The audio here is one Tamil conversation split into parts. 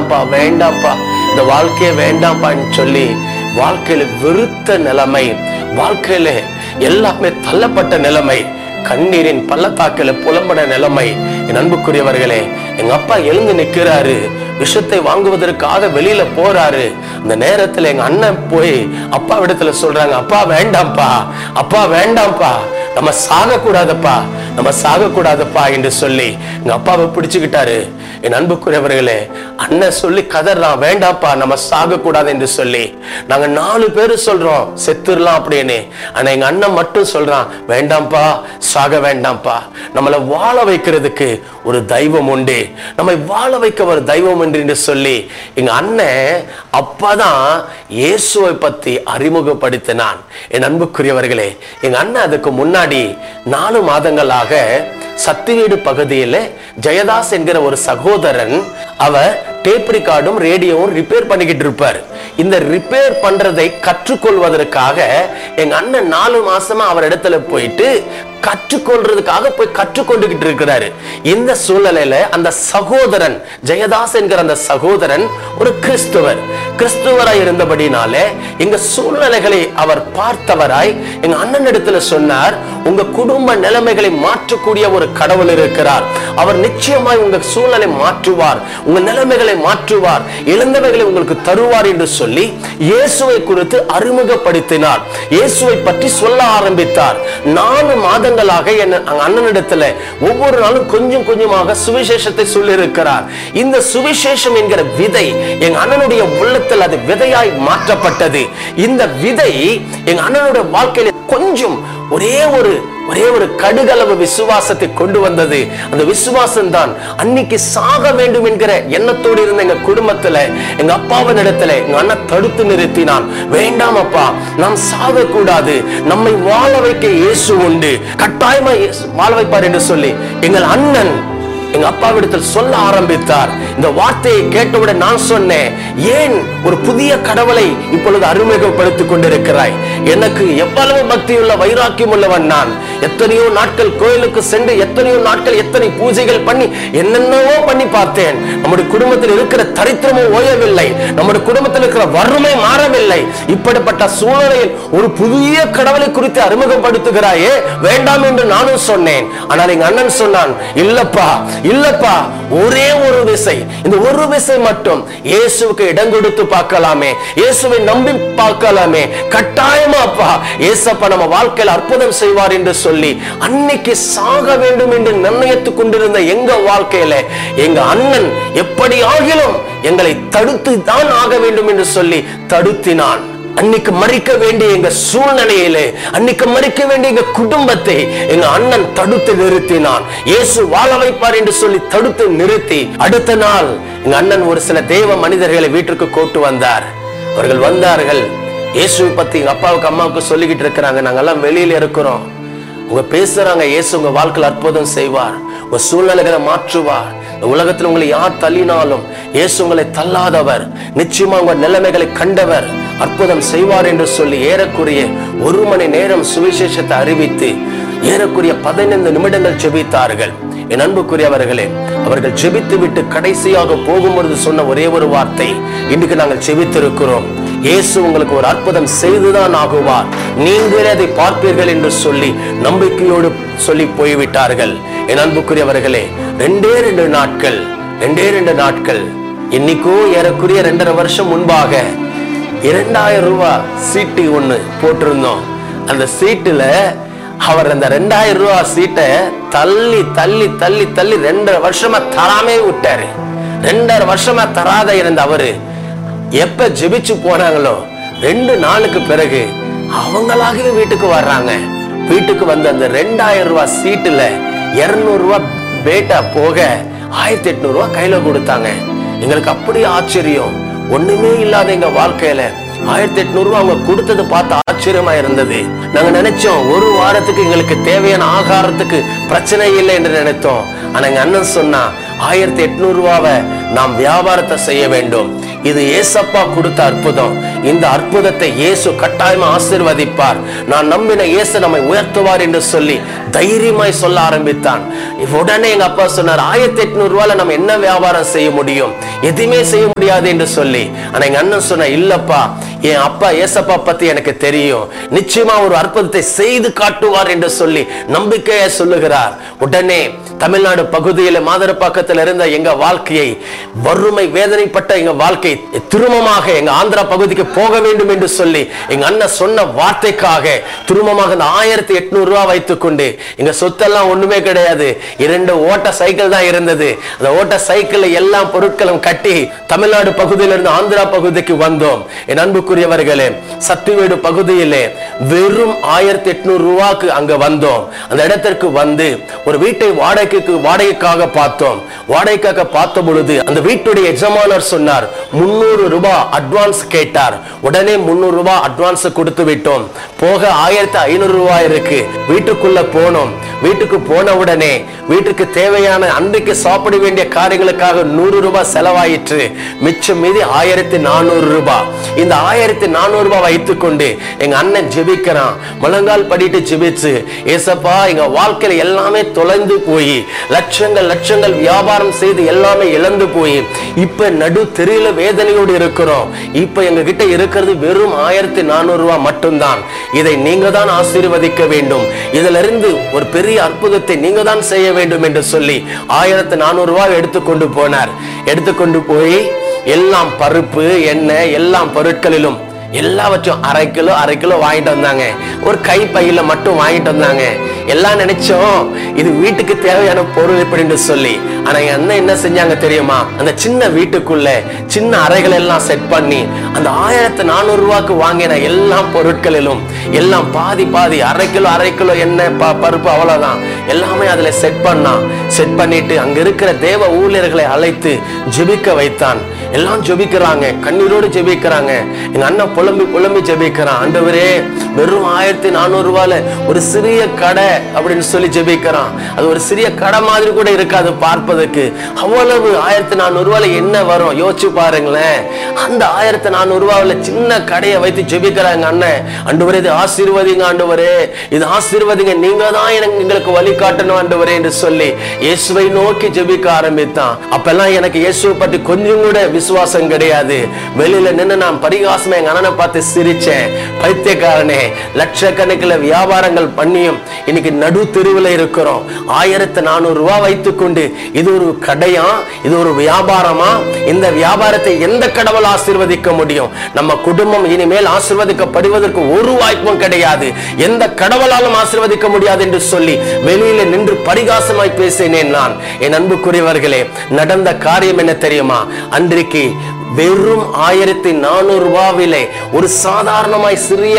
வேண்டாம்ப்பா வேண்டாம்ப்பா, இந்த வாழ்க்கையே வேண்டாம்ப்பான்னு சொல்லி வாழ்க்கையில வெறுத்த நிலைமை, வாழ்க்கையில எல்லாமே தள்ளப்பட்ட நிலைமை, கண்ணீரின் பள்ளத்தாக்கில புலம்பட நிலைமை. என் அன்புக்குரியவர்களே, எங்க அப்பா எழுந்து நிக்கிறாரு, விஷத்தை வாங்குவதற்காக வெளியில போறாரு. அந்த நேரத்துல எங்க அண்ணன் போய் அப்பா இடத்துல சொல்றாங்க, அப்பா வேண்டாம்ப்பா, அப்பா வேண்டாம்ப்பா, நம்ம சாக கூடாதப்பா, நம்ம சாக கூடாதப்பா என்று சொல்லி எங்க அப்பாவை பிடிச்சுக்கிட்டாரு. என் அன்புக்குரியவர்களே, அண்ணன் சொல்லி கதறான், வேண்டாம்ப்பா நம்ம சாக கூடாது என்று சொல்லி. நாங்க 4 பேரு சொல்றோம் செத்துடலாம் அப்படின்னு. ஆனா எங்க அண்ணன் மட்டும் சொல்றான், வேண்டாம்ப்பா சாக வேண்டாம்ப்பா, நம்மளை வாழ வைக்கிறதுக்கு ஒரு தெய்வம் உண்டு, நம்மை வாழ வைக்க ஒரு தெய்வம் உண்டு என்று சொல்லி எங்க அண்ணன் அப்பதான் இயேசுவை பத்தி அறிமுகப்படுத்தினான். என் அன்புக்குரியவர்களே, எங்க அண்ணன் அதுக்கு முன்னாடி 4 மாதங்களாக சத்திவீடு பகுதியில் ஜெயதாஸ் என்கிற ஒரு சகோதரன், அவர் டேப் ரெக்கார்டும் ரேடியோவும் ரிப்பேர் பண்ணிக்கிட்டு இருப்பார். இந்த ரிப்பேர் பண்றதை கற்றுக்கொள்வதற்காக எங்க அண்ணன் 4 மாசமா அவர் இடத்துல போயிட்டு கற்றுக்கொள்றதுக்காக போய் கற்றுக்கொண்டுகிட்டு இருக்கிறாரு. இந்த சூழ்நிலையில அந்த சகோதரன் ஜெயதாஸ் என்கிற அந்த சகோதரன் ஒரு கிறிஸ்துவராய் இருந்தபடினாலே எங்க சூழ்நிலைகளை அவர் பார்த்தவராய் எங்க அண்ணன் இடத்துல சொன்னார், உங்க குடும்ப நிலைமைகளை மாற்றக்கூடிய ஒரு கடவுள் இருக்கிறார், அவர் நிச்சயமாய் உங்க சூழ்நிலை மாற்றுவார், உங்க நிலைமைகளை மாற்றுவார், இழந்தவைகளை உங்களுக்கு தருவார் என்று சொல்லி இயேசுவை குறித்து அறிமுகப்படுத்தினார். இயேசுவை பற்றி சொல்ல ஆரம்பித்தார். 4 மாதங்களாக அண்ணனிடத்துல ஒவ்வொரு நாளும் கொஞ்சம் கொஞ்சமாக சுவிசேஷத்தை சொல்லி இருக்கிறார். இந்த சுவிசேஷம் என்கிற விதை எங்க அண்ணனுடைய உள்ளத்தில் அது விதையாய் மாற்றப்பட்டது. இந்த விதை எங்க அண்ணனுடைய வாழ்க்கையில கொஞ்சம் ஒரே ஒரு கடுகளவு விசுவாசத்தை கொண்டு வந்தது. அந்த விசுவாசம் தான் அன்னைக்கு சாக வேண்டும் என்கிற எண்ணத்தோடு இருந்த எங்க குடும்பத்துல எங்க அப்பாவின் இடத்துல எங்க அண்ணன் தடுத்து நிறுத்தினான். வேண்டாம் அப்பா, நாம் சாக கூடாது, நம்மை வாழ வைக்க இயேசு உண்டு, கட்டாயமா வாழ வைப்பார் என்று சொல்லி எங்கள் அண்ணன் எங்க அப்பாவிடத்தில் சொல்ல ஆரம்பித்தார். இந்த வார்த்தையை கேட்டவுடன் நான் சொன்னேன், ஏன் ஒரு புதிய கடவுளை இப்பொழுது அறிமுகப்படுத்திக் கொண்டிருக்கிறாய்? எனக்கு எவ்வளவு பக்தியுள்ள வைராக்கியம் உள்ளவன் நான். எத்தனையோ நாட்கள் கோயிலுக்கு சென்று எத்தனையோ நாட்கள் எத்தனை பூஜைகள் பண்ணி என்னென்னவோ பண்ணி பார்த்தேன். நம்முடைய குடும்பத்தில் இருக்கிற தரித்திரமும் ஓயவில்லை, நம்முடைய குடும்பத்தில் இருக்கிற வறுமை மாறவில்லை. இப்படிப்பட்ட சூழ்நிலையில் ஒரு புதிய கடவுளை குறித்து அறிமுகப்படுத்துகிறாயே, வேண்டாம் என்று நானும் சொன்னேன். ஆனால் எங்க அண்ணன் சொன்னான், இல்லப்பா ஒரே ஒரு விசை, இந்த ஒரு விசை மட்டும் இயேசுவுக்கு இடம் கொடுத்து பார்க்கலாமே, இயேசுவை நம்பி பார்க்கலாமே, கட்டாயமா அப்பா இயேசப்பா நம்ம வாழ்க்கையில் அற்புதம் செய்வார் என்று சொல்லி அன்னைக்கு சாக வேண்டும் என்று நிர்ணயித்துக் கொண்டிருந்த எங்க வாழ்க்கையில எங்க அண்ணன் எப்படி ஆகிலும் எங்களை தடுத்து தான் ஆக வேண்டும் என்று சொல்லி தடுத்தினான். அன்னைக்கு மறிக்க வேண்டிய எங்க சூழ்நிலையிலே, அன்னைக்கு மறிக்க வேண்டிய எங்க குடும்பத்தை எங்க அண்ணன் தடுத்து நிறுத்தினான். இயேசு வாழ வைப்பார் என்று சொல்லி தடுத்து நிறுத்தி அடுத்த நாள் எங்க அண்ணன் ஒரு சில தேவ மனிதர்களை வீட்டிற்கு கூட்டு வந்தார். அவர்கள் வந்தார்கள், இயேசுவை பத்தி எங்க அப்பாவுக்கு அம்மாவுக்கு சொல்லிக்கிட்டு இருக்கிறாங்க, நாங்கெல்லாம் வெளியில இருக்கிறோம், உங்க பேசுறாங்க, இயேசு உங்க வாழ்க்கையில் அற்புதம் செய்வார், உங்க சூழ்நிலைகளை மாற்றுவார், உலகத்தில் உங்களை யார் தள்ளினாலும் இயேசு உங்களை தள்ளாதவர், நிச்சயமா உங்க நிலைமைகளை கண்டவர், அற்புதம் செய்வார் என்று சொல்லி ஏறக்குறைய 1 மணி நேரம் சுவிசேஷத்தை அறிவித்து ஏறக்குறைய 15 நிமிடங்கள் ஜெபித்தார்கள். என் அன்புக்குரியவர்களே, அவர்கள் ஜெபித்து விட்டு கடைசியாக போகும்பொழுது சொன்ன ஒரே ஒரு வார்த்தை, இன்றைக்கு நாங்கள் ஜெபித்திருக்கிறோம், இயேசு உங்களுக்கு ஒரு அற்புதம் செய்துதான் ஆகுவார், நீங்களே அதை பார்ப்பீர்கள் என்று சொல்லி நம்பிக்கையோடு சொல்லி போய்விட்டார்கள். என் அன்புக்குரியவர்களே, 2 நாட்கள் இன்னைக்கோ ஏறக்குறைய 2.5 வருஷம் முன்பாக 2000 ரூபாய் சீட்டு ஒண்ணு போட்டிருந்தோம். அந்த சீட்டுல அவர் அந்த 2000 ரூபாய் சீட்டை தள்ளி 2.5 வருஷமா தராமே விட்டாரு. 2.5 வருஷமா தராத இருந்த அவரு எப்ப ஜெபிச்சு போனாங்களோ 2 நாளுக்கு பிறகு அவங்களாகவே வீட்டுக்கு வர்றாங்க. வீட்டுக்கு வந்த அந்த 2000 ரூபாய் சீட்டுல 200 ரூபாய் பேட்டா போக 1800 ரூபாய் கையில கொடுத்தாங்க. எங்களுக்கு அப்படி ஆச்சரியம், ஒண்ணுமே இல்லாத எங்க வாழ்க்கையில 1800 ரூபாய் அவங்க கொடுத்தது பார்த்து ஆச்சரியமா இருந்தது. நாங்க நினைச்சோம் 1 வாரத்துக்கு எங்களுக்கு தேவையான ஆகாரத்துக்கு பிரச்சனை இல்லை என்று நினைத்தோம். ஆனா எங்க அண்ணன் சொன்னா 1800 ரூபாவை நாம் வியாபாரத்தை செய்ய வேண்டும், இது ஏசப்பா கொடுத்த அற்புதம். இந்த அற்புதத்தை இயேசு கட்டாயமா ஆசீர்வதிப்பார். நான் நம்பின இயேசு நம்மை உயர்த்துவார் என்று சொல்லி தைரியமாய் சொல்ல ஆரம்பித்தான். உடனே எங்க அப்பா சொன்னார், 1800 ரூபாயில நம்ம என்ன வியாபாரம் செய்ய முடியும், எதுவுமே செய்ய முடியாது என்று சொல்லி. ஆனா எங்க அண்ணன் சொன்ன, இல்லப்பா, என் அப்பா ஏசப்பா பத்தி எனக்கு தெரியும், நிச்சயமா ஒரு அற்புதத்தை செய்து காட்டுவார் என்று சொல்லி நம்பிக்கையை சொல்லுகிறார். உடனே தமிழ்நாடு பகுதியில் மாதரப்பாக்கத்தில் இருந்த எங்க வாழ்க்கையை, வறுமை வேதனைப்பட்ட எங்க வாழ்க்கை திரும்பமாக எங்க ஆந்திரா பகுதிக்கு போக வேண்டும் என்று சொல்லி எங்க அண்ணன் சொன்ன வார்த்தைக்காக திரும்பமாக 1800 ரூபாய் வைத்துக் கொண்டு, எங்க சொத்தெல்லாம் ஒண்ணுமே கிடையாது, 2 ஓட்ட சைக்கிள் தான் இருந்தது. அந்த ஓட்ட சைக்கிள் எல்லா பொருட்களும் கட்டி தமிழ்நாடு பகுதியிலிருந்து ஆந்திரா பகுதிக்கு வந்தோம். என் அன்புக்குரியவர்களே, சத்திவேடு பகுதியிலே வெறும் 1800 ரூபாய்க்கு அங்க வந்தோம். அந்த இடத்திற்கு வந்து ஒரு வீட்டை வாடகைக்காக பார்த்தோம். வாடகைக்காக பார்த்த பொழுது அந்த வீட்டுடைய எஜமானர் சொன்னார், 300 ரூபாய் அட்வான்ஸ் கேட்டார். உடனே 300 ரூபாய் அட்வான்ஸ் கொடுத்து விட்டோம். போக 1500 ரூபாய் இருக்கு. வீட்டுக்குள்ள போனோம். வீட்டுக்கு போன உடனே வீட்டுக்கு தேவையான அன்றைக்கு சாப்பிட வேண்டிய காரியங்களுக்காக 100 ரூபாய் செலவாயிற்று. மிச்சம் மீதி 1400 ரூபாய். இந்த 1400 ரூபாய் வைத்துக் கொண்டு எங்க அண்ணன் ஜெபிக்கிறான். முழங்கால் படிட்டு ஜெபிச்சு, ஏசப்பா, எங்க வாழ்க்கையில எல்லாமே தொலைந்து போய் லட்சங்கள் வியாபாரம் செய்து எல்லாமே இழந்து போய் இப்ப நடு தெரியல வேதனையோடு இருக்கிறோம். இப்ப எங்க கிட்ட இருக்கிறது வெறும் 1400 ரூபாய் மட்டும்தான். இதை நீங்க தான் ஆசீர்வதிக்க வேண்டும். இதுல இருந்து ஒரு பெரிய அற்புதத்தை நீங்க தான் செய்ய வேண்டும் என்று சொல்லி 1400 ரூபாய் எடுத்துக்கொண்டு போனார். எடுத்துக்கொண்டு போய் எல்லாம் பருப்பு, எண்ணெய், எல்லாம் பொருட்களிலும் எல்லாவற்றையும் அரை கிலோ வாங்கிட்டு வந்தாங்க. ஒரு கை பையில மட்டும் வாங்கிட்டு வந்தாங்க. எல்லாம் நினைச்சோம் இது வீட்டுக்கு தேவையான பொருள் எப்படின்னு சொல்லி. ஆனா என் அண்ணன் என்ன செஞ்சாங்க தெரியுமா, அந்த சின்ன வீட்டுக்குள்ள சின்ன அறைகள் எல்லாம் செட் பண்ணி அந்த 1400 ரூபாய்க்கு வாங்கின எல்லா பொருட்களிலும் எல்லாம் பாதி அரை கிலோ எண்ணெய், பருப்பு, அவ்வளவுதான் எல்லாமே அதுல செட் பண்ணிட்டு அங்க இருக்கிற தேவ ஊழியர்களை அழைத்து ஜெபிக்க வைத்தான். எல்லாம் ஜெபிக்கிறாங்க, கண்ணீரோடு ஜெபிக்கிறாங்க. எங்க அண்ணன் புலம்பி ஜெபிக்கிறான், ஆண்டவரே, வெறும் 1400 ரூபாயில ஒரு சிறிய கடை அப்படின்னு சொல்லி ஜெபிக்கிறான். அது ஒரு சிறிய கடை மாதிரி கூட இருக்காது பார்ப்பதற்கு. அவ்வளவு 1400 ரூபாயில என்ன வரும் யோசிச்சு பாருங்களேன். அந்த 1400 ரூபாயில சின்ன கடையை வைத்து ஜெபிக்கிறாங்க அண்ணன். ஆண்டவரே, இது ஆசீர்வதிங்க, ஆண்டவரே, இது ஆசீர்வதிங்க, நீங்க தான் எங்களுக்கு வழி காட்டணும் ஆண்டவரே என்று சொல்லி இயேசுவை நோக்கி ஜெபிக்க ஆரம்பித்தான். அப்பெல்லாம் எனக்கு இயேசுவை பற்றி கொஞ்சம் கூட விசுவாசம் கிடையாது. வெளியில நின்று நான் பரிகாசமா எங்க அண்ணனை பார்த்து சிரிச்சேன். பைத்தியக்காரனே, லட்சக்கணக்கில் வியாபாரங்கள் பண்ணியும் இன்னைக்கு நடு தெருவில் இருக்கிறோம். 1400 ரூபாய் வைத்துக் கொண்டு இது ஒரு கடையா, இது ஒரு வியாபாரமா? இந்த வியாபாரத்தை எந்த கடவுள் ஆசீர்வதிக்க முடியும்? நம்ம குடும்பம் இனிமேல் ஆசீர்வதிக்கப்படுவதற்கு ஒரு வாய்ப்பும் கிடையாது. எந்த கடவுளாலும் ஆசீர்வதிக்க முடியாது என்று சொல்லி வெளியில நின்று பரிகாசமாய் பேசினேன் நான். என் அன்புக்குரியவர்களே, நடந்த காரியம் என்ன தெரியுமா? அன்றைக்கு வெறும் 1400 ரூபாவிலே ஒரு சாதாரணமாய்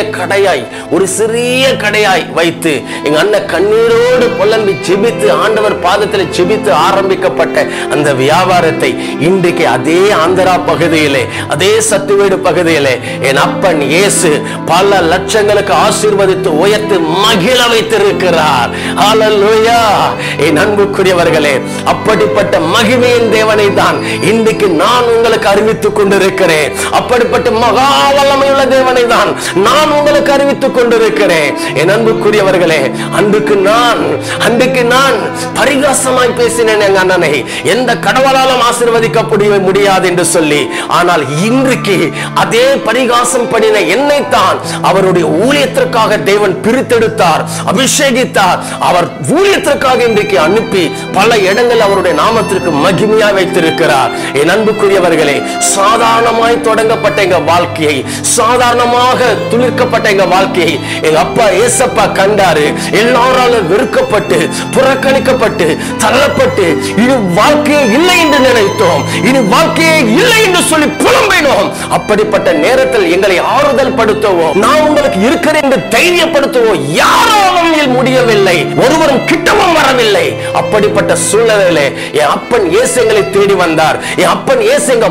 சிறிய கடையாய் வைத்து எங்க அண்ணன் கண்ணீரோடு புலம்பி ஜெபித்து ஆண்டவர் பாதத்தில் ஜெபித்து ஆரம்பிக்கப்பட்ட அந்த வியாபாரத்தை இன்றைக்கு அதே ஆந்திரா பகுதியிலே, அதே சத்திவேடு பகுதியிலே என் அப்பன் இயேசு பல லட்சங்களுக்கு ஆசீர்வதித்து உயர்த்து மகிழ வைத்திருக்கிறார். ஹல்லேலூயா! என் அன்புக்குரியவர்களே, அப்படிப்பட்ட மகிமையின் தேவனை தான் இன்றைக்கு நான் உங்களுக்கு அறிவித்துக் கொண்டிருக்கிறேன். அப்படிப்பட்ட மகா வல்லமையுள்ள தேவனை தான் நான் உங்களுக்கு அறிவித்துக் கொண்டிருக்கிறேன். என் அன்புக்குரியவர்களே, அன்றைக்கு நான் பரிகாசமாய் பேசினேன் எங்க அண்ணனை, எந்த கடவுளாலும் ஆசீர்வதிக்க முடியாது என்று சொல்லி. ஆனால் இன்றைக்கு அதே பரிகாசம் பண்ணின என்னைத்தான் அவருடைய ஊழியத்திற்காக தேவன் பிரித்தெடுத்தார், அபிஷேகித்தார். அவர் ஊழியத்திற்காக இன்றைக்கு அனுப்பி பல இடங்கள் அவருடைய நாமத்திற்கு மகிமையா வைத்திருக்கிறார். என் அன்புக்குரியவர்களே, சாதாரணமாய் தொடங்கப்பட்ட எங்க வாழ்க்கையை, சாதாரணமாக துளிர்க்கப்பட்ட எங்க வாழ்க்கையை எங்க அப்பா ஏசப்பா கண்டாரு. எல்லாராலும் வெறுக்கப்பட்டு, புறக்கணிக்கப்பட்டு, தள்ளப்பட்டு இனி வாழ்க்கையே இல்லை என்று நினைத்தோம், இனி வாழ்க்கையே இல்லை என்று சொல்லி புலம்பினோம். அப்படிப்பட்ட நேரத்தில் எங்களை ஆறுதல் படுத்தவோ, நான் உங்களுக்கு இருக்கிறேன் என்று தைரியப்படுத்தவோ யாராலும் முடியவில்லை. ஒருவரும் கிட்டவும் வரவில்லை. அப்படிப்பட்ட சூழ்நிலையிலே என் அப்பன் இயேசு எங்களை தேடி வந்தார். என் அப்பன் இயேசு எங்க வாழ்க்கை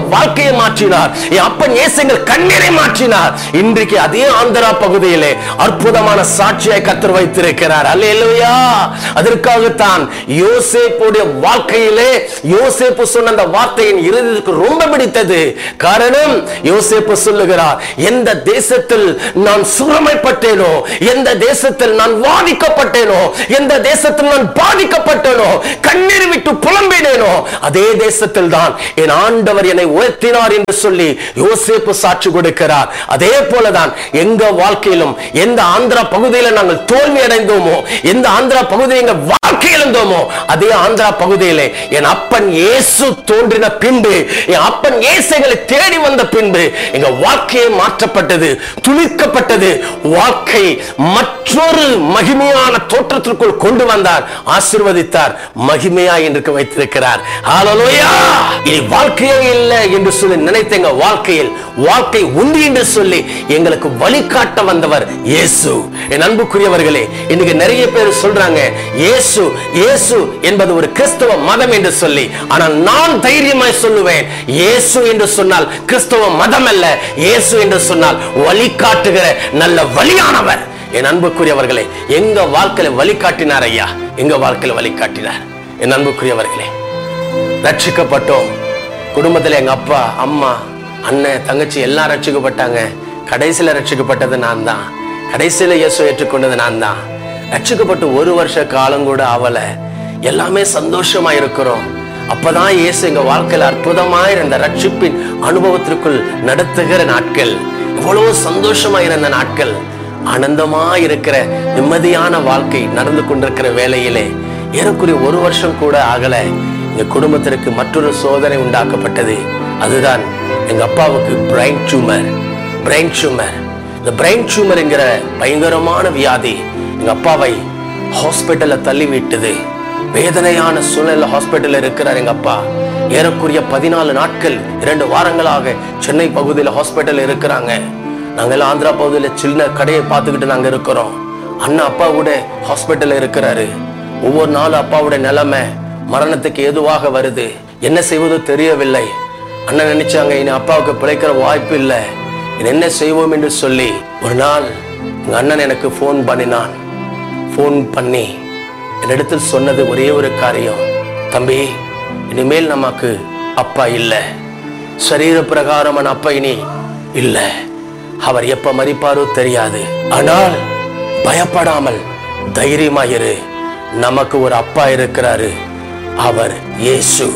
வாழ்க்கையை மாற்றினார். என் அப்பன் இயேசு எங்கள் கண்ணீரை மாற்றினார். இன்றைக்கு அதே ஆந்திரா பகுதியிலே அற்புதமான சாட்சியாய் கர்த்தர் வைத்திருக்கிறார். அல்லேலூயா. அதற்காகத்தான் யோசேப்புடைய வாழ்க்கையிலே யோசேப்பு சொன்ன அந்த வார்த்தையின் இருதயத்துக்கு ரொம்ப பிடித்தது. காரணம், யோசேப்பு சொல்லுகிறார், எந்த தேசத்தில் நான் சுரமைப்பட்டேனோ, எந்த தேசத்தில் நான் வாதிக்கப்பட்டேனோ, எந்த தேசத்தில் நான் பாதிக்கப்பட்டேனோ, கண்ணீர் விட்டு புலம்பினேனோ, அதே தேசத்தில் தான் என் ஆண்டவர் என்னை உயர்த்தினார் என்று சொல்லி யோசேப்பு சாட்சி கொடுக்கிறார். அதே போலதான் எங்க வாழ்க்கையிலும் எந்த ஆந்திரா பகுதியில் நாங்கள் தோல்வி அடைந்தோமோ, எந்த ஆந்திரா பகுதியில் எங்க வாழ்க்கை இழந்தோமோ, அதே ஆந்திரா பகுதியிலே என் அப்பன் இயேசு தோன்றின பின்பு, என் அப்பன் இயேசு எங்களை தேடி வந்த பின்பு எங்க வாழ்க்கையை மாற்றப்பட்டது, துளிர்க்கப்பட்டது. வாழ்க்கை மற்றொரு மகிமையான தோற்றத்திற்குள் கொண்டு வந்தார், ஆசீர்வதித்தார், மகிமையா என்று வைத்திருக்கிறார். ஹல்லேலூயா. இனி வாழ்க்கையே இல்லை என்று சொல்லி நினைத்த எங்க வாழ்க்கையில் வாழ்க்கை உண்டு என்று சொல்லி எங்களுக்கு வழிகாட்ட வந்தவர் இயேசு. என் அன்புக்குரியவர்களே, இன்னைக்கு நிறைய பேர் சொல்றாங்க இயேசு இயேசு என்பது ஒரு கிறிஸ்தவ மதம் என்று சொல்லி. ஆனால் நான் தைரியமாய் சொல்லுவேன், இயேசு என்று சொன்னால் கிறிஸ்தவ மதம் அல்ல, இயேசு என்று சொன்னால் வழிகாட்டுகிற நல்ல வழியானவர். என் அன்புக்குரியவர்களே, எங்க வாழ்க்கையில வழிகாட்டினார் ஐயா, எங்க வாழ்க்கையில வழிகாட்டினார். என் அன்புக்குரியவர்களே, ரட்சிக்கப்பட்டோம். குடும்பத்தில் எங்க அப்பா, அம்மா, அண்ணன், தங்கச்சி எல்லாம் ரட்சிக்கப்பட்டாங்க. கடைசியில ரட்சிக்கப்பட்டது நான் தான். கடைசியில இயேசு ஏற்றுக்கொண்டது நான் தான். ரட்சிக்கப்பட்டு 1 வருஷ காலம் கூட ஆவல. எல்லாமே சந்தோஷமா இருக்கிறோம். அப்பதான் இயேசு எங்க வாழ்க்கையில அற்புதமாய் இருந்த ரட்சிப்பின் அனுபவத்திற்குள் நடத்துகிற நாட்கள். இவ்வளவு சந்தோஷமா இருந்த நாட்கள், ஆனந்தமா இருக்கிற நிம்மதியான வாழ்க்கை நடந்து கொண்டிருக்கிற வேளையிலே ஏறக்குறைய 1 வருஷம் கூட ஆகல, எங்க குடும்பத்திற்கு மற்றொரு சோதனை உண்டாக்கப்பட்டது. அதுதான் எங்க அப்பாவுக்கு பிரைன் டியூமர். இந்த பிரைன் டியூமர் என்கிற பயங்கரமான வியாதி எங்க அப்பாவை ஹாஸ்பிட்டல்ல தள்ளி விட்டது. வேதனையான சூழ்நிலை ஹாஸ்பிட்டல்ல இருக்கிறார் எங்க அப்பா. ஏறக்குறைய 14 நாட்கள் 2 வாரங்களாக சென்னை பகுதியில் ஹாஸ்பிட்டல் இருக்கிறாங்க. நாங்கள் ஆந்திரா பகுதியில் சின்ன கடையை பார்த்துக்கிட்டு நாங்க இருக்கிறோம். அண்ணா அப்பா கூட ஹாஸ்பிட்டல்ல இருக்கிறாரு. ஒவ்வொரு நாளும் அப்பாவுடைய நிலைமை மரணத்துக்கு ஏதுவாக வருது. என்ன செய்வதோ தெரியவில்லை. அண்ணன் நினைச்சாங்க, இனி அப்பாவுக்கு பிழைக்கிற வாய்ப்பு இல்லை, என்ன செய்வோம் என்று சொல்லி ஒரு நாள் எங்க அண்ணன் எனக்கு போன் பண்ணினான். போன் பண்ணி என்னிடத்தில் சொன்னது ஒரே ஒரு காரியம், தம்பி, இனிமேல் நமக்கு அப்பா இல்லை, சரீர பிரகாரமான அப்பா இனி இல்லை, அவர் எப்ப மரிப்பாரோ தெரியாது, ஆனால் பயப்படாமல் தைரியமாயிரு, நமக்கு ஒரு அப்பா இருக்கிறாரு, அவர் இயேசு.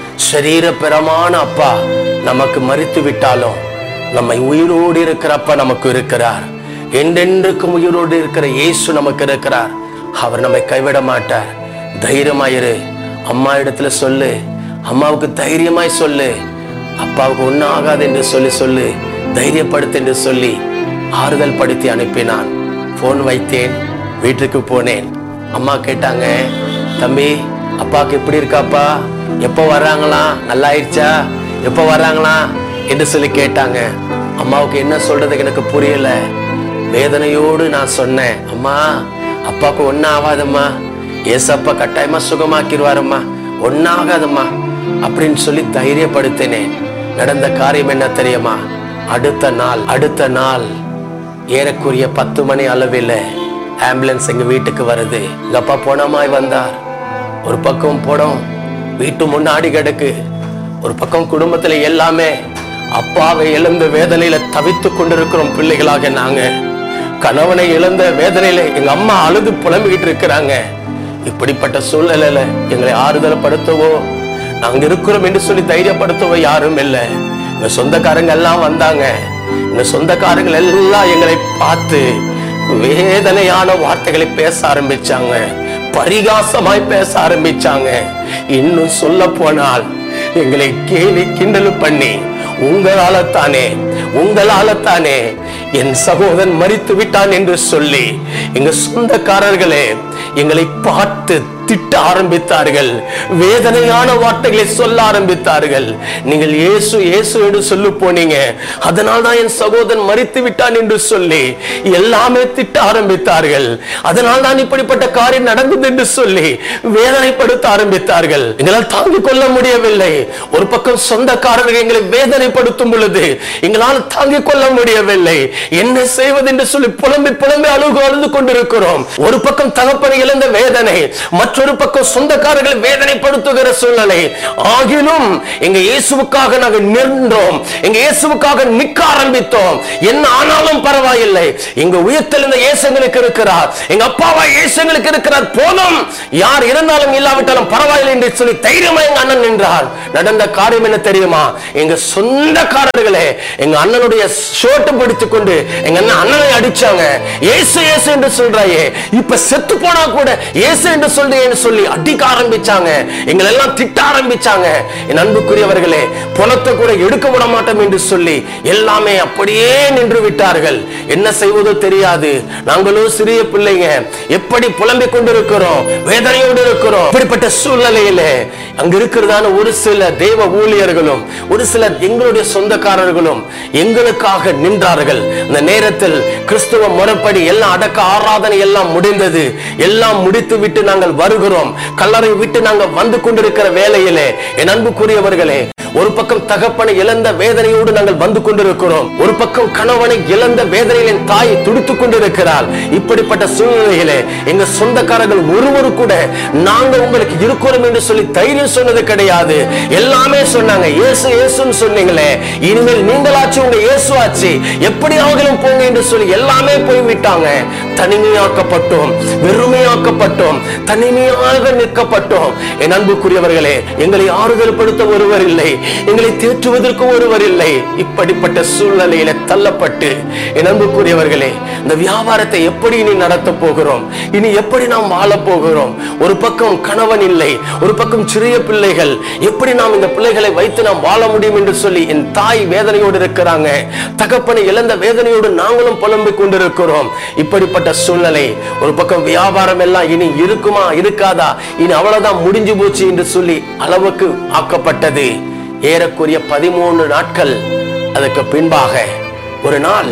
சரீரபரமான அப்பா நமக்கு மரித்து விட்டாலும் நம்மை உயிரோடு இருக்கிற அப்பா நமக்கு இருக்கிறார். என்றென்றுக்கும் உயிரோடு இருக்கிற இயேசு நமக்கு இருக்கிறார். அவர் நம்மை கைவிட மாட்டார். தைரியமாயிரு. அம்மா இடத்துல சொல்லு, அம்மாவுக்கு தைரியமாய் சொல்லு, அப்பாவுக்கு ஒன்னும் ஆகாது என்று சொல்லு, தைரியப்படுத்து என்று சொல்லி ஆறுதல் படுத்தி அனுப்பினான். போன் வைத்தேன், வீட்டுக்கு போனேன். அம்மா கேட்டாங்க, தம்பி அப்பாவுக்கு எப்படி இருக்காப்பா, எப்போ வர்றாங்களா, நல்லா ஆயிடுச்சா, எப்போ வர்றாங்களா என்று சொல்லி கேட்டாங்க. அம்மாவுக்கு என்ன சொல்றது எனக்கு புரியல. வேதனையோடு நான் சொன்னேன், அம்மா அப்பாவுக்கு ஒன்னும் ஆகாதம்மா, ஏசப்பா கட்டாயமா சுகமாக்கிடுவாரம்மா, ஒன்னும் ஆகாதம்மா அப்படின்னு சொல்லி தைரியப்படுத்தினேன். நடந்த காரியம் என்ன தெரியுமா? அடுத்த நாள் ஏறக்குறைய 10 மணி அளவில் ஆம்புலன்ஸ் எங்க வீட்டுக்கு வருது. எங்க அப்பா போனமாய் வந்தார். ஒரு பக்கம் போனோம், வீட்டு முன்னாடி கிடக்கு. ஒரு பக்கம் குடும்பத்துல எல்லாமே அப்பாவை இழந்த வேதனையில தவித்து கொண்டிருக்கிறோம் பிள்ளைகளாக. நாங்க கணவனை இழந்த வேதனையில எங்க அம்மா அழுது புலம்பிக்கிட்டு இருக்கிறாங்க. இப்படிப்பட்ட சூழ்நிலையில எங்களை ஆறுதல் படுத்தவோ, நாங்க இருக்கிறோம் என்று சொல்லி தைரியப்படுத்தவோ யாரும் இல்லை. எங்க சொந்தக்காரங்க எல்லாம் வந்தாங்க. எங்க சொந்தக்காரங்கள் எல்லாம் எங்களை பார்த்து வேதனையான வார்த்தைகளை பேச ஆரம்பிச்சாங்க, பரிகாசமாய் பேச ஆரம்பிச்சாங்க. இன்னும் சொல்ல போனால் எங்களை கேலி கிண்டல் பண்ணி, உங்களால தானே என் சகோதரன் மரித்து விட்டான் என்று சொல்லி எங்க சொந்தக்காரர்களே எங்களை பார்த்து திட்ட ஆரம்பித்தார்கள், வேதனையான வார்த்தைகளை சொல்ல ஆரம்பித்தார்கள். நீங்கள் இயேசு இயேசு என்று சொல்லி போனீங்க, அதனால் தான் என் சகோதரன் மரித்து விட்டான் என்று சொல்லி எல்லாமே திட்ட ஆரம்பித்தார்கள். அதனால் தான் இப்படிப்பட்ட காரியம் நடந்தது என்று சொல்லி வேதனைப்படுத்த ஆரம்பித்தார்கள். எங்களால் தாங்கிக் கொள்ள முடியவில்லை. ஒரு பக்கம் சொந்தக்காரர்கள் எங்களை வேதனைப்படுத்தும் பொழுது எங்களால் தாங்கிக் கொள்ள முடியவில்லை. என்ன செய்வது என்று சொல்லி புலம்பி புலம்பி அழுது கொண்டிருக்கிறோம். ஒரு பக்கம் தகப்பனை இழந்த வேதனை, மற்றொரு பக்கம் சொந்தக்காரர்கள் வேதனைப்படுத்துகிற சூழ்நிலை. ஆகிலும் எங்க இயேசுவுக்காக நாங்கள் நின்றோம், எங்க இயேசுவுக்காக நிற்க ஆரம்பித்தோம். என்ன ஆனாலும் பரவாயில்லை, எங்க உயிர்த்தெழுந்த இயேசு எங்களுக்கு இருக்கிறார், எங்க அப்பாவா இயேசு எங்களுக்கு இருக்கிறார், போதும் யார் இருந்தாலும் இல்லாவிட்டாலும் பரவாயில்லை என்று சொல்லி தைரியமா எங்க அண்ணன் நின்றார். நடந்த காரியம் என்ன தெரியுமா? எங்க சொந்தக்காரர்களே எங்க அண்ணனுடைய ஷோட்டு பிடித்துக் கொண்டு எங்க அண்ணனை அடிச்சாங்க. இயேசு இயேசு என்று சொல்றாயே, இப்ப செத்து போனா கூட இயேசு என்று சொல்லி அடிக்க ஆரம்பிச்சாங்க. எங்களை எல்லாம் திட்ட ஆரம்பிச்சாங்க. என் அன்புக்குரியவர்களே, பணத்தை கூட எடுக்க விட மாட்டோம் என்று சொல்லி எல்லாமே அப்படியே நின்று விட்டார்கள். என்ன செய்வதோ தெரியாது. நாங்களோ சிறிய பிள்ளைங்க, எப்படி புலம்பிக் கொண்டிருக்கிறோம், வேதனையோடு இருக்கிறோம். இப்படிப்பட்ட சூழ்நிலையில அங்க இருக்கிறதான ஒரு சில தேவ ஊழியர்களும் ஒரு சில எங்களுடைய சொந்தக்காரர்களும் எங்களுக்காக நின்றார்கள். இந்த நேரத்தில் கிறிஸ்துவ முறைப்படி எல்லாம் அடக்க ஆராதனை எல்லாம் முடிந்தது. எல்லாம் முடித்து விட்டு நாங்கள் வருகிறோம். கல்லறை விட்டு நாங்கள் வந்து கொண்டிருக்கிற வேளையிலே என் அன்புக்குரியவர்களே, ஒரு பக்கம் தகப்பனை இழந்த வேதனையோடு நாங்கள் வந்து கொண்டிருக்கிறோம். ஒரு பக்கம் கணவனை இழந்த வேதனையில் தாய் துடித்துக் கொண்டிருக்கிறாள். இப்படிப்பட்ட சூழ்நிலையிலே எங்க சொந்தக்காரர்கள் ஒருவரு கூட நாங்க உங்களுக்கு இருக்கிறோம் என்று சொல்லி தைரியம் சொன்னது கிடையாது. எல்லாமே சொன்னாங்க, இயேசு இயேசுன்னு சொன்னீங்களே, இனிமேல் நீங்களாச்சு உங்க இயேசு ஆச்சு, எப்படி அவங்களும் போங்க என்று சொல்லி எல்லாமே போய்விட்டாங்க. தனிமையாக்கப்பட்டோம், வெறுமையாக்கப்பட்டோம், தனிமையாக நிற்கப்பட்டோம். என் அன்புக்குரியவர்களே, எங்களை ஆறுதல் படுத்த ஒருவர் இல்லை, எங்களை தேற்றுவதற்கு ஒருவர் இல்லை. இப்படிப்பட்ட சூழ்நிலையில தள்ளப்பட்டு என் அன்புக்குரியவர்களே, இந்த வியாபாரத்தை எப்படி இனி நடத்த போகிறோம், இனி எப்படி நாம் வாழ போகிறோம்? ஒரு பக்கம் கணவன் இல்லை, ஒரு பக்கம் சிறிய பிள்ளைகள், எப்படி நாம் இந்த பிள்ளைகளை வைத்து நாம் வாழ முடியும் என்று சொல்லி என் தாய் வேதனையோடு இருக்கிறாங்க. தகப்பனை இழந்த வேதனையோடு நாங்களும் புலம்பிக் கொண்டிருக்கிறோம். இப்படிப்பட்ட சூழ்நிலை. ஒரு பக்கம் வியாபாரம் எல்லாம் இனி இருக்குமா இருக்காதா, இனி அவ்வளவுதான் முடிஞ்சு போச்சு என்று சொல்லி அளவுக்கு ஆக்கப்பட்டது. ஏறக்குறைய 13 நாட்கள் அதற்கு பின்பாக ஒரு நாள்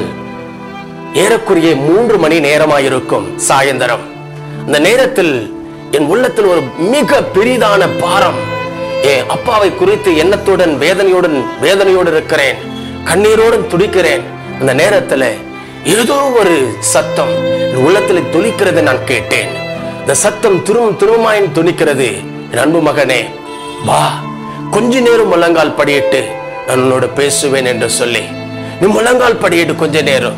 ஏறக்குறைய 3 மணி நேரமாயிருக்கும் சாயந்தரம். அந்த நேரத்தில் என் உள்ளத்தில் ஒரு மிக பெரிதான பாரம், என் அப்பாவை குறித்து எண்ணத்துடன் வேதனையோடு இருக்கிறேன், கண்ணீரோடு துடிக்கிறேன். அந்த நேரத்தில் ஏதோ ஒரு சத்தம் என் உள்ளத்தில் துளிக்கிறதை நான் கேட்டேன். இந்த சத்தம் திரும்பமாய் துணிக்கிறது. என் அன்பு மகனே, வா, கொஞ்ச நேரம் முழங்கால் படியிட்டு நான் உன்னோட பேசுவேன் என்று சொல்லி, நீ முழங்கால் படியிட்டு கொஞ்ச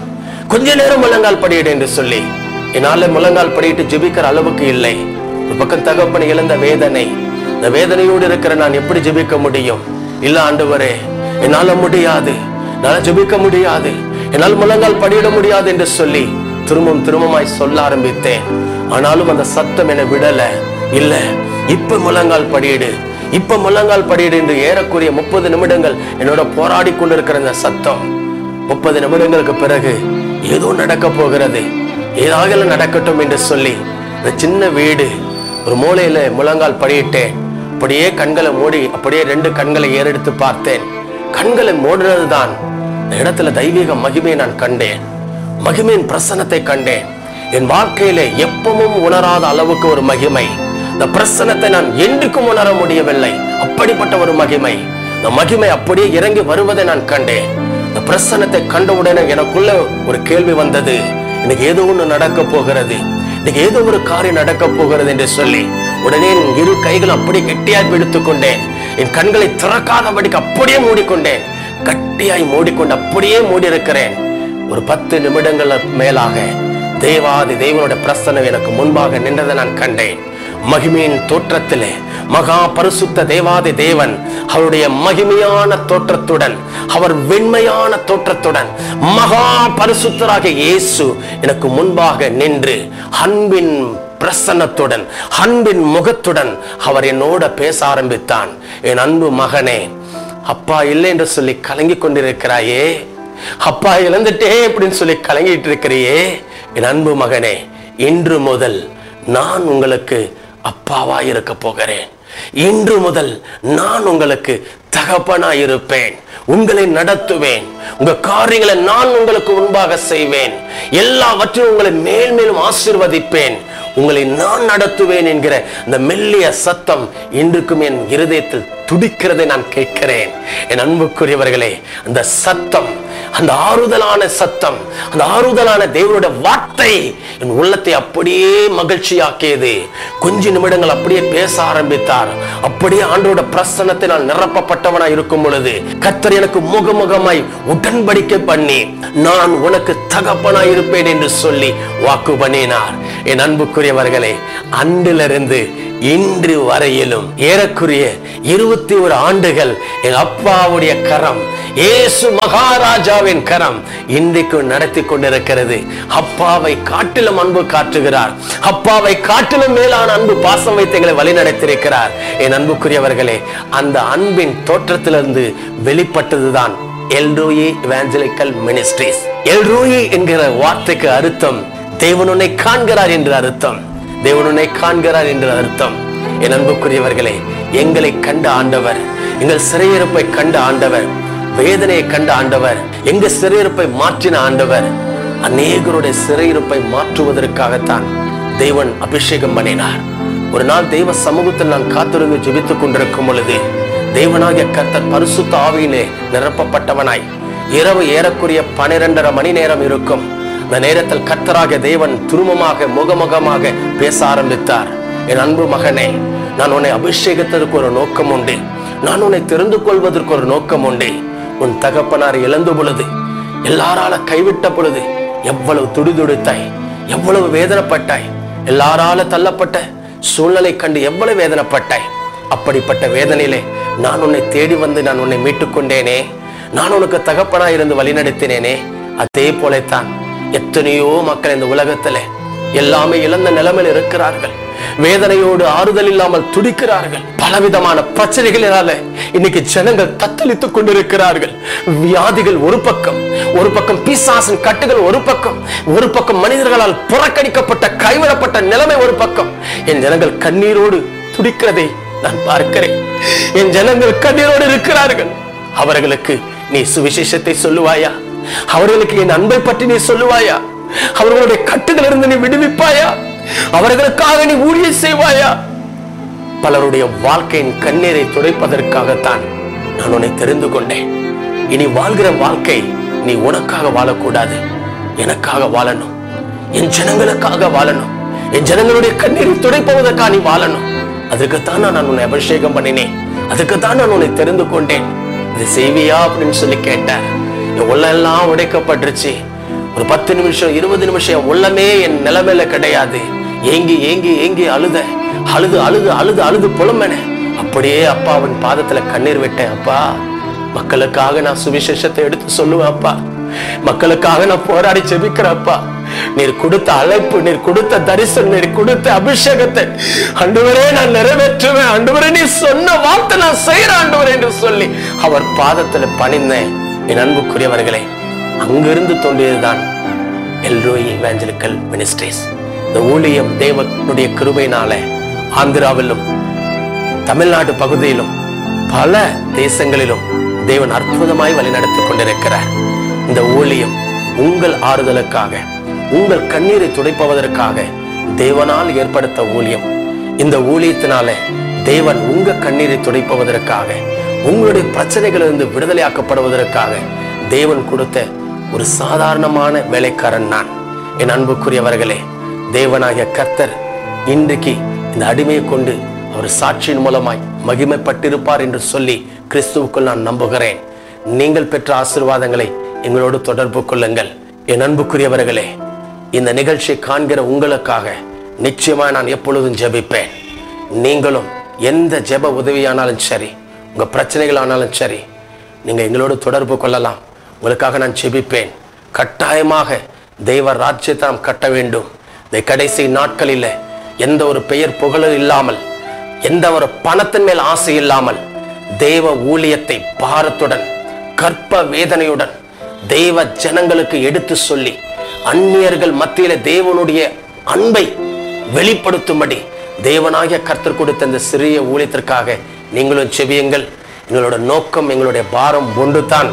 நேரம் முழங்கால் படியிடு என்று சொல்லி, என்னால முழங்கால் படியிட்டு ஜெபிக்கிற அளவுக்கு இல்லை. ஒரு பக்கம் தகப்பனை இழந்த வேதனை, இந்த வேதனையோடு இருக்கிற நான் எப்படி ஜெபிக்க முடியும்? இல்ல ஆண்டவரே, என்னால முடியாது, என்னால ஜெபிக்க முடியாது, என்னால் முழங்கால் படியிட முடியாது என்று சொல்லி திரும்பமாய் சொல்ல ஆரம்பித்தேன். ஆனாலும் அந்த சத்தம் என்னை விடல. இல்ல, இப்ப முழங்கால் படியிடு, இப்ப முழங்கால் படியிடு என்று ஏறக்குறைய 30 நிமிடங்கள் என்னோட போராடி கொண்டிருக்கிற இந்த சத்தம் 30 நிமிடங்களுக்கு பிறகு ஏதோ நடக்க போகிறது, ஏதாவது நடக்கட்டும் என்று சொல்லி இந்த சின்ன வீடு ஒரு மூலையில முழங்கால் படியிட்டேன். அப்படியே கண்களை மூடி அப்படியே 2 கண்களை ஏறெடுத்து பார்த்தேன். கண்களை மூடுறதுதான் இந்த இடத்துல தெய்வீக மகிமையை நான் கண்டேன், மகிமையின் பிரசன்னத்தை கண்டேன். என் வாழ்க்கையில எப்பவும் உணராத அளவுக்கு ஒரு மகிமை. இந்த பிரசன்னத்தை நான் என்றுக்கும் உணர முடியவில்லை. அப்படிப்பட்ட ஒரு மகிமை, இந்த மகிமை அப்படியே இறங்கி வருவதை நான் கண்டேன். இந்த பிரசன்னத்தை கண்டவுடனே எனக்குள்ள ஒரு கேள்வி வந்தது, இன்னைக்கு ஏதோ ஒண்ணு நடக்க போகிறது, இன்னைக்கு ஏதோ ஒரு காரியம் நடக்க போகிறது என்று சொல்லி உடனே என் 2 கைகள் அப்படியே கெட்டியாய் பிடித்துக் கொண்டேன். என் கண்களை திறக்காதபடிக்கு அப்படியே மூடிக்கொண்டேன். கட்டியாய் மூடிக்கொண்டு அப்படியே மூடி இருக்கிறேன். ஒரு 10 நிமிடங்கள் மேலாக தேவாதி தேவனுடைய பிரசன்னம் எனக்கு முன்பாக நின்றதை நான் கண்டேன். மகிமையின் தோற்றத்திலே மகா பரிசுத்த தேவாதி தேவன் அவருடைய மகிமையான தோற்றத்துடன், அவர் வெண்மையான தோற்றத்துடன், மகா பரிசுத்தராக இயேசு எனக்கு முன்பாக நின்று அன்பின் பிரசன்னத்துடன், அன்பின் முகத்துடன் அவர் என்னோட பேச ஆரம்பித்தான். என் அன்பு மகனே, அப்பா இல்லை என்று சொல்லி கலங்கி கொண்டிருக்கிறாயே, அப்பா இழந்துட்டே அப்படின்னு சொல்லி கலங்கிட்டு இருக்கிறியே, என் அன்பு மகனே, இன்று முதல் நான் உங்களுக்கு அப்பாவாய் இருக்க போகிறேன். இன்று முதல் நான் உங்களுக்கு தகப்பனாய் இருப்பேன். உங்களை நடத்துவேன். உங்க காரியங்களை நான் உங்களுக்கு முன்பாக செய்வேன். எல்லாவற்றையும் உங்களை மேல் மேலும் ஆசீர்வதிப்பேன். உங்களை நான் நடத்துவேன் என்கிற அந்த மெல்லிய சத்தம் இன்றுக்கும் என் இருதயத்தில் துடிக்கிறதை நான் கேட்கிறேன். என் அன்புக்குரியவர்களே, அந்த சத்தம், அந்த ஆறுதலான சத்தம், அந்த ஆறுதலான தேவனுடைய வார்த்தை என் உள்ளத்தை அப்படியே மகிழ்ச்சியாக்கியது. கொஞ்ச நிமிடங்கள் அப்படியே பேச ஆரம்பித்தார். அப்படியே ஆண்டவருடைய பிரசன்னத்தை நான் நிரப்பப்பட்டவனாய் இருக்கும் பொழுது கர்த்தர் எனக்கு முகமுகமாய் உடன்படிக்கை பண்ணி நான் உனக்கு தகப்பனாய் இருப்பேன் என்று சொல்லி வாக்கு பண்ணினார். என் அன்புக்குரியவர்களே, அன்றிலிருந்து இன்று வரையிலும் ஏறக்குறைய 21 ஆண்டுகள் என் அப்பாவுடைய கரம், இயேசு மகாராஜாவின் கரம் இன்றைக்கு நடத்தி கொண்டிருக்கிறது. அப்பாவை காட்டிலும் அன்பு காட்டுகிறார். அப்பாவை காட்டிலும் மேலான அன்பு பாசம் வைத்து எங்களை வழி நடத்தியிருக்கிறார். என் அன்புக்குரியவர்களே, அந்த அன்பின் தோற்றத்திலிருந்து வெளிப்பட்டதுதான் எல்ரோயி எவாஞ்சலிக்கல் மினிஸ்ட்ரிஸ். எல்ரோயி என்கிற வார்த்தைக்கு அர்த்தம் தேவன் உன்னை காண்கிறார் என்று அர்த்தம். தேவன் உன்னை காண்கிறார் என்று அர்த்தம். என் அன்புக்குரியவர்களே, எங்களை கண்ட ஆண்டவர், எங்கள் சிறையிருப்பை கண்ட ஆண்டவர், வேதனையை கண்ட ஆண்டவர், எங்க சிறையிருப்பை மாற்றின ஆண்டவர், அநேகருடைய சிறையிருப்பை மாற்றுவதற்காகத்தான் தேவன் அபிஷேகம் பண்ணினார். ஒரு நாள் தெய்வ சமூகத்தில் நான் காத்திருந்து ஜெபித்துக் கொண்டிருக்கும் பொழுது தேவனாகிய கர்த்தர் பரிசுத்த ஆவியிலே நிரப்பப்பட்டவனாய் இரவு ஏறக்குறைய 12:30 மணி நேரம் இருக்கும். அந்த நேரத்தில் கர்த்தராகிய தேவன் துருவமாக முகமுகமாக பேச ஆரம்பித்தார். என் அன்பு மகனே, நான் உன்னை அபிஷேகத்திற்கு ஒரு நோக்கம் உண்டு. நான் உன்னை தெரிந்து கொள்வதற்கு ஒரு நோக்கம் உண்டு. உன் தகப்பனார் இழந்த பொழுது, எல்லாரால கைவிட்ட பொழுது எவ்வளவு துடிதுடித்தாய், எவ்வளவு வேதனைப்பட்டாய். எல்லாரால தள்ளப்பட்ட சூழ்நிலை கண்டு எவ்வளவு வேதனைப்பட்டாய். அப்படிப்பட்ட வேதனையிலே நான் உன்னை தேடி வந்து நான் உன்னை மீட்டுக் கொண்டேனே. நான் உனக்கு தகப்பனாய் இருந்து வழிநடத்தினேனே. அதே போலத்தான் எத்தனையோ மக்கள் இந்த உலகத்துல எல்லாமே இழந்த நிலைமையில் இருக்கிறார்கள். வேதனையோடு ஆறுதல் இல்லாமல் துடிக்கிறார்கள். பலவிதமான பிரச்சனைகளினால இன்னைக்கு ஜனங்கள் தத்தளித்துக் கொண்டிருக்கிறார்கள். வியாதிகள் ஒரு பக்கம் பிசாசின் கட்டுகள் ஒரு பக்கம் மனிதர்களால் புறக்கணிக்கப்பட்ட கைவிடப்பட்ட நிலைமை ஒரு பக்கம். என் ஜனங்கள் கண்ணீரோடு துடிக்கிறதை நான் பார்க்கிறேன். என் ஜனங்கள் கண்ணீரோடு இருக்கிறார்கள். அவர்களுக்கு நீ சுவிசேஷத்தை சொல்லுவாயா? அவர்களுக்கு என் அன்பை பற்றி நீ சொல்லுவாயா? அவர்களுடைய கட்டுகள் இருந்து நீ விடுவிப்பாயா? அவர்களுக்காக நீ ஊழியம் செய்வாயா? பலருடைய வாழ்க்கையின் கண்ணீரை துடைப்பதற்காகத்தான் நான் உன்னை தெரிந்து கொண்டேன். இனி வாழ்கிற வாழ்க்கை நீ உனக்காக வாழக்கூடாது, எனக்காக வாழணும். என் ஜனங்களுக்காக வாழணும். என் ஜனங்களுடைய கண்ணீரை துடைப்பதற்காக நீ வாழணும். அதுக்குத்தான் நான் உன்னை அபிஷேகம் பண்ணினேன். அதுக்குத்தான் நான் உன்னை தெரிந்து கொண்டேன். இது செய்வியா அப்படின்னு சொல்லி கேட்டார். என் உள்ளெல்லாம் உடைக்கப்பட்டுருச்சு. ஒரு 10 நிமிஷம் 20 நிமிஷம் என் உள்ளமே என் நிலைமையில கிடையாது. ஏங்கி ஏங்கி ஏங்கி அழுது புலம்பன. அப்படியே அப்பாவின் பாதத்துல கண்ணீர் விட்டேன். அப்பா, மக்களுக்காக நான் சுவிசேஷத்தை எடுத்து சொல்லுவேன். அப்பா, மக்களுக்காக நான் போராடி ஜெபிக்கிறேன். அப்பா, நீர் கொடுத்த அழைப்பு, நீர் கொடுத்த தரிசனம், நீர் கொடுத்த அபிஷேகத்தை ஆண்டவரே நான் நிறைவேற்றுவேன். ஆண்டவரே நீ சொன்ன வார்த்தை நான் செய்யறேன் ஆண்டவரே என்று சொல்லி அவர் பாதத்துல பணிந்தேன். என் அன்புக்குரியவர்களே, அங்கிருந்து தோன்றியதுதான் எல்ரோயி எவாஞ்சலிக்கல் மினிஸ்ட்ரிஸ். இந்த ஊழியம் தேவனுடைய கிருபையினால ஆந்திராவிலும் தமிழ்நாடு பகுதியிலும் பல தேசங்களிலும் தேவன் அற்புதமாய் வழிநடத்திக் கொண்டிருக்கிறார். இந்த ஊழியம் உங்கள் ஆறுதலுக்காக, உங்கள் கண்ணீரை துடைப்பதற்காக தேவனால் ஏற்படுத்த ஊழியம். இந்த ஊழியத்தினால தேவன் உங்க கண்ணீரை துடைப்பதற்காக, உங்களுடைய பிரச்சனைகளிலிருந்து விடுதலையாக்கப்படுவதற்காக தேவன் கொடுத்த ஒரு சாதாரணமான வேலைக்காரன் நான். என் அன்புக்குரியவர்களே, தேவனாகிய கர்த்தர் இன்றைக்கு இந்த அடிமையை கொண்டு அவர் சாட்சியின் மூலமாய் மகிமைப்பட்டிருப்பார் என்று சொல்லி கிறிஸ்துவுக்குள் நான் நம்புகிறேன். நீங்கள் பெற்ற ஆசீர்வாதங்களை எங்களோடு தொடர்பு கொள்ளுங்கள். என் அன்புக்குரியவர்களே, இந்த நிகழ்ச்சியை காண்கிற உங்களுக்காக நிச்சயமா நான் எப்பொழுதும் ஜெபிப்பேன். நீங்களும் எந்த ஜெப உதவியானாலும் சரி, உங்க பிரச்சனைகள் ஆனாலும் சரி, நீங்க எங்களோடு தொடர்பு கொள்ளலாம். உங்களுக்காக நான் ஜெபிப்பேன். கட்டாயமாக தெய்வ ராஜ்யத்தை நாம் கட்ட வேண்டும். இந்த கடைசி நாட்களில் எந்த ஒரு பெயர் புகழ் இல்லாமல், எந்த ஒரு பணத்தின் மேல் ஆசை இல்லாமல், தேவ ஊழியத்தை பாரத்துடன் கற்ப வேதனையுடன் தெய்வ ஜனங்களுக்கு எடுத்து சொல்லி அந்நியர்கள் மத்தியில தேவனுடைய அன்பை வெளிப்படுத்தும்படி தேவனாகிய கர்த்தர் கொடுத்த இந்த சிறிய ஊழியத்திற்காக நீங்களும் செபியுங்கள். எங்களோட நோக்கம், எங்களுடைய பாரம் ஒன்றுதான்.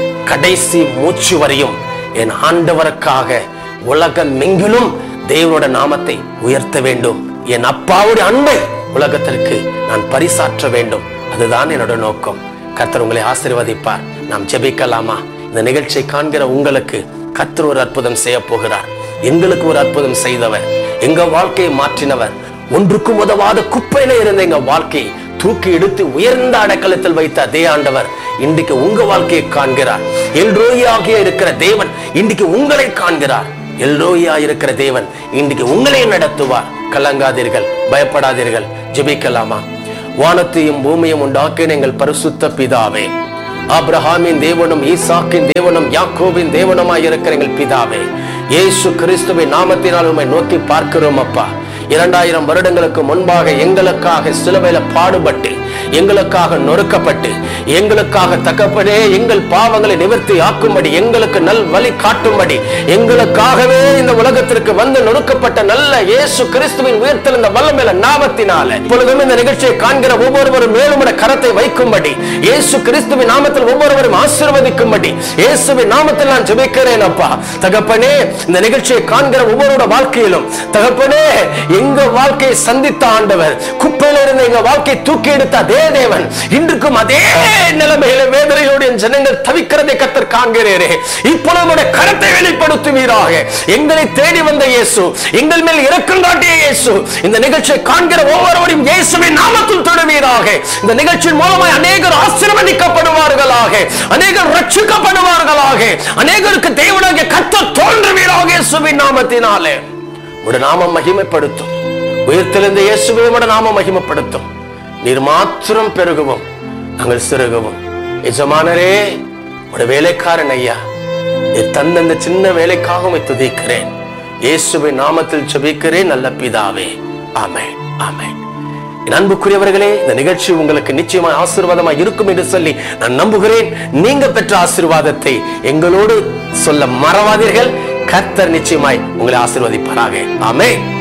கடைசி மூச்சு வரையும் என் ஆண்டவருக்காக உலகமெங்கிலும் தேவனோட நாமத்தை உயர்த்த வேண்டும். என் அப்பாவுடைய அன்பை உலகத்திற்கு நான் பரிசாற்ற வேண்டும். அதுதான் என்னோட நோக்கம். கர்த்தர் உங்களை ஆசீர்வதிப்பார். நாம் ஜெபிக்கலாமா? இந்த நிகழ்ச்சியை காண்கிற உங்களுக்கு கர்த்தர் ஒரு அற்புதம் செய்ய போகிறார். எங்களுக்கு ஒரு அற்புதம் செய்தவர், எங்க வாழ்க்கையை மாற்றினவர். ஒன்றுக்கும் உதவாத குப்பையில இருந்த எங்க வாழ்க்கையை தூக்கி எடுத்து உயர்ந்த அடைக்கலத்தில் வைத்த அதே ஆண்டவர் இன்றைக்கு உங்க வாழ்க்கையை காண்கிறார். எல்ரோயியாக இருக்கிற தேவன் இன்றைக்கு உங்களை காண்கிறார். எல்ரோயா இருக்கிற தேவன் இன்றைக்கு உங்களை நடத்துவார். கலங்காதீர்கள், பயப்படாதீர்கள். ஜெபிக்கலாமா? வானத்தையும் பூமியும் உண்டாக்கின எங்கள் பரிசுத்த பிதாவே, ஆபிரகாமின் தேவனும் ஈசாக்கின் தேவனும் யாக்கோபின் தேவனுமாய் இருக்கிற எங்கள் பிதாவே, இயேசு கிறிஸ்துவின் நாமத்தினால் உம்மை நோக்கி பார்க்கிறோம் அப்பா. 2000 வருடங்களுக்கு முன்பாக எங்களுக்காக சிலுவையில பாடுபட்டு, எங்களுக்காக நொறுக்கப்பட்டு, எங்களுக்காக தகப்பனே எங்கள் பாவங்களை நிவர்த்தி ஆக்கும்படி, எங்களுக்கு நல் வழி காட்டும்படி, எங்களுக்காகவே இந்த உலகத்திற்கு வந்து நொறுக்கப்பட்ட நல்ல இயேசு கிறிஸ்துவின் உயிர்த்தெழுந்த வல்லமையுள்ள நாமத்தினால இப்பொழுதும் இந்த நிகழ்ச்சியை காண்கிற ஒவ்வொருவரும் மேலும் கரத்தை வைக்கும்படி, இயேசு கிறிஸ்துவின் நாமத்தில் ஒவ்வொருவரும் ஆசீர்வதிக்கும்படி இயேசுவின் நாமத்தில் நான் ஜெபிக்கிறேன் அப்பா. தகப்பனே, இந்த நிகழ்ச்சியை காண்கிற ஒவ்வொருவரோட வாழ்க்கையிலும் தகப்பனே எங்க வாழ்க்கையை சந்தித்த ஆண்டவர், குப்பையில இருந்த எங்க வாழ்க்கையை தூக்கி எடுத்த அதே தேவன் இன்றுக்கும் அதே நிலைமையில வேதனையோடு என் ஜனங்கள் தவிக்கிறதை கர்த்தர் காண்கிறேரே. இப்பொழுது கரத்தை வெளிப்படுத்துவீராக. எங்களை தேடி வந்த இயேசு, எங்கள் மேல் இரக்கம் காட்டிய இயேசு, இந்த நிகழ்ச்சியை காண்கிற ஒவ்வொருவரையும் இயேசுவின் நாமத்தில் தொடுவீராக. இந்த நிகழ்ச்சியின் மூலமாய் அநேகர் ஆசீர்வதிக்கப்படுவார்களாக, அநேகர் ரட்சிக்கப்படுவார்களாக, அநேகருக்கு தேவனாகிய கர்த்தர் தோன்றுவீராக. இயேசுவின் நாமத்தினாலே உம்முடைய நாமம் மகிமைப்படுத்தும். உயிர்த்தெழுந்த இயேசுவே உம்முடைய நாமம் மகிமைப்படுத்தும். நீர் மாத்திரம் பெருகவும், நாங்கள் சிறுகவும். எஜமானரே, உடைய வேலைக்காரன் ஐயா, நீர் தந்த இந்த சின்ன வேலைக்காக துதிக்கிறேன். இயேசுவின் நாமத்தில் ஜெபிக்கிறேன் நல்ல பிதாவே. ஆமென், ஆமென். என் அன்புக்குரியவர்களே, இந்த நிகழ்ச்சி உங்களுக்கு நிச்சயமாக ஆசீர்வாதமாக இருக்கும் என்று சொல்லி நான் நம்புகிறேன். நீங்க பெற்ற ஆசீர்வாதத்தை எங்களோடு சொல்ல மறவாதீர்கள். கர்த்தர் நிச்சயமாய் உங்களை ஆசீர்வதிப்பாராக. ஆமென்.